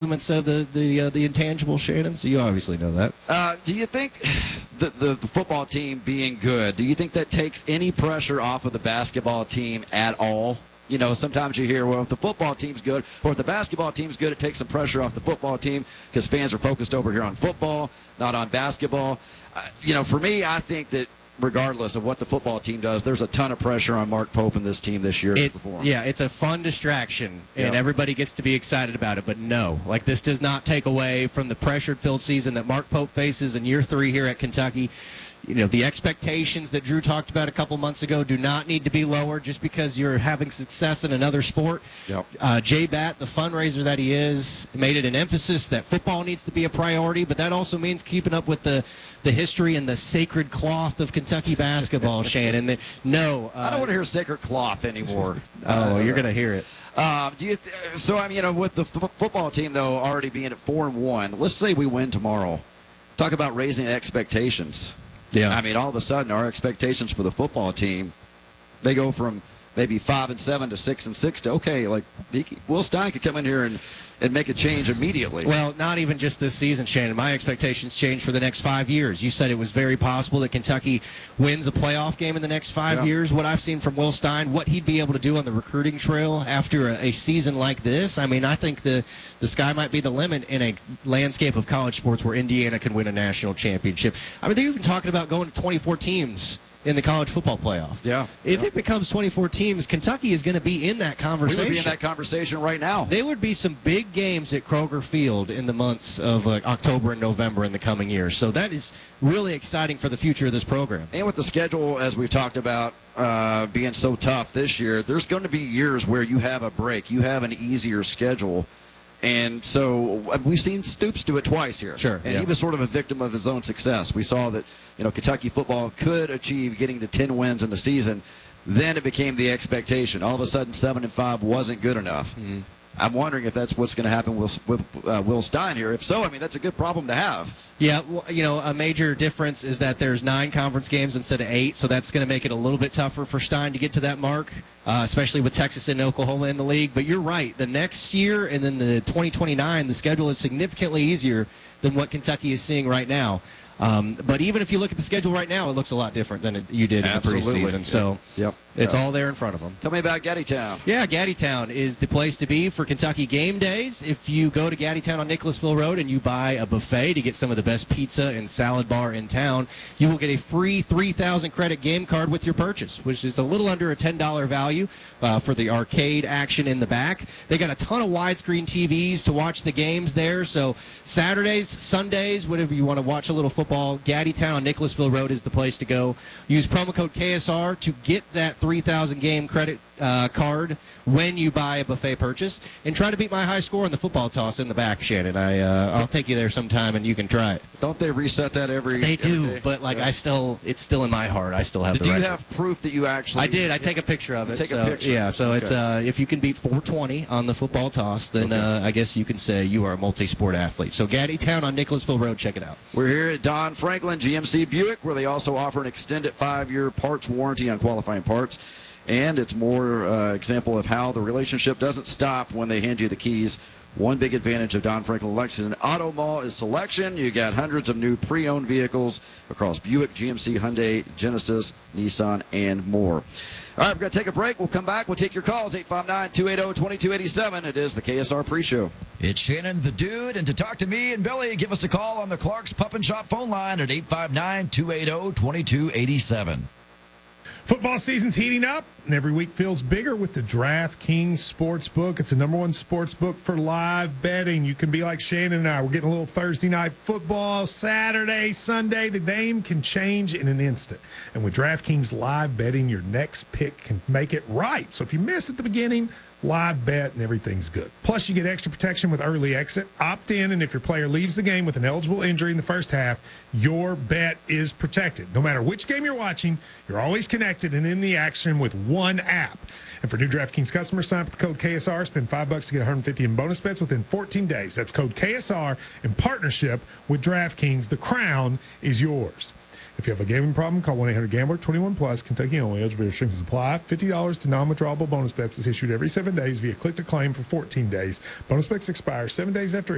instead of the intangible, Shannon? So you obviously know that. Do you think the football team being good, do you think that takes any pressure off of the basketball team at all? You know, sometimes you hear, well, if the football team's good or if the basketball team's good, it takes some pressure off the football team because fans are focused over here on football, not on basketball. You know, for me, I think that regardless of what the football team does, there's a ton of pressure on Mark Pope and this team this year to perform. Yeah, it's a fun distraction, and everybody gets to be excited about it. But no, like this does not take away from the pressure-filled season that Mark Pope faces in year 3 here at Kentucky. You know, the expectations that Drew talked about a couple months ago do not need to be lower just because you're having success in another sport. J-Bat, the fundraiser that he is, made it an emphasis that football needs to be a priority, but that also means keeping up with the history and the sacred cloth of Kentucky basketball, Shannon. No. I don't want to hear sacred cloth anymore. You're going to hear it. So, I mean, you know, with the football team, though, already being at 4-1, let's say we win tomorrow. Talk about raising expectations. Yeah. I mean, all of a sudden, our expectations for the football team, they go from maybe 5-7 to 6-6 to, okay, like Will Stein could come in here and make a change immediately. Well, not even just this season, Shannon. My expectations change for the next 5 years. You said it was very possible that Kentucky wins a playoff game in the next 5 years. What I've seen from Will Stein, what he'd be able to do on the recruiting trail after a season like this, I mean, I think the sky might be the limit in a landscape of college sports where Indiana can win a national championship. I mean, they're even talking about going to 24 teams in the college football playoff. If it becomes 24 teams, Kentucky is going to be in that conversation. We would be in that conversation right now. There would be some big games at Kroger Field in the months of October and November in the coming years. So that is really exciting for the future of this program. And with the schedule, as we've talked about, being so tough this year, there's going to be years where you have a break. You have an easier schedule. And so we've seen Stoops do it twice here. And he was sort of a victim of his own success. We saw that, you know, Kentucky football could achieve getting to 10 wins in the season. Then it became the expectation. All of a sudden, 7-5 wasn't good enough. I'm wondering if that's what's going to happen with Will Stein here. If so, I mean, that's a good problem to have. Yeah, well, you know, a major difference is that there's 9 conference games instead of 8, so that's going to make it a little bit tougher for Stein to get to that mark, especially with Texas and Oklahoma in the league. But you're right. The next year and then the 2029, the schedule is significantly easier than what Kentucky is seeing right now. But even if you look at the schedule right now, it looks a lot different than you did in the preseason. So it's all there in front of them. Tell me about Gaddytown. Yeah, Gaddytown is the place to be for Kentucky game days. If you go to Gaddytown on Nicholasville Road and you buy a buffet to get some of the best pizza and salad bar in town, you will get a free 3,000 credit game card with your purchase, which is a little under a $10 value for the arcade action in the back. They got a ton of widescreen TVs to watch the games there. So Saturdays, Sundays, whatever you want to watch a little football, Gaddytown on Nicholasville Road is the place to go. Use promo code KSR to get that 3,000 game credit card when you buy a buffet purchase, and try to beat my high score on the football toss in the back, Shannon. I'll take you there sometime and you can try it. Don't they reset that every They do, day? but like it's still in my heart. I still have the record. Do you record. have proof that you actually... I did. I take a picture of it. Take a picture. Yeah, so Okay. it's if you can beat 420 on the football toss, then I guess you can say you are a multi-sport athlete. So Gaddytown on Nicholasville Road, check it out. We're here at Don Franklin GMC Buick, where they also offer an extended 5-year parts warranty on qualifying parts. And it's more example of how the relationship doesn't stop when they hand you the keys. One big advantage of Don Franklin Lexington Auto Mall is selection. You got hundreds of new pre-owned vehicles across Buick, GMC, Hyundai, Genesis, Nissan, and more. All right, we're going to take a break. We'll come back. We'll take your calls, 859-280-2287. It is the KSR Pre-Show. It's Shannon the Dude, and to talk to me and Billy, give us a call on the Clark's Pup and Shop phone line at 859-280-2287. Football season's heating up, and every week feels bigger with the DraftKings Sportsbook. It's the #1 sportsbook for live betting. You can be like Shannon and I. We're getting a little Thursday night football, Saturday, Sunday. The game can change in an instant. And with DraftKings live betting, your next pick can make it right. So if you miss at the beginning, live bet and everything's good. Plus, you get extra protection with early exit. Opt in, and if your player leaves the game with an eligible injury in the first half, your bet is protected. No matter which game you're watching, you're always connected and in the action with one app. And for new DraftKings customers, sign up with the code KSR. Spend $5 to get $150 in bonus bets within 14 days. That's code KSR in partnership with DraftKings. The crown is yours. If you have a gambling problem, call 1-800-GAMBLER, 21 plus, Kentucky only. Eligibility restrictions apply. $50 to non-withdrawable bonus bets is issued every 7 days via click to claim for 14 days. Bonus bets expire 7 days after